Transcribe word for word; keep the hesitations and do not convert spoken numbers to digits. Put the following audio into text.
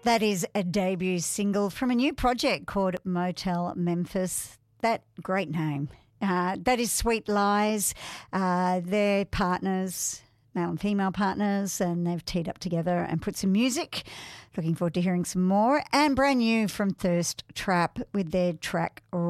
That is a debut single from a new project called Motel Memphis. That great name. Uh, that is Sweet Lies. Uh, they're partners, male and female partners, and they've teed up together and put some music. Looking forward to hearing some more. And brand new from Thirst Trap with their track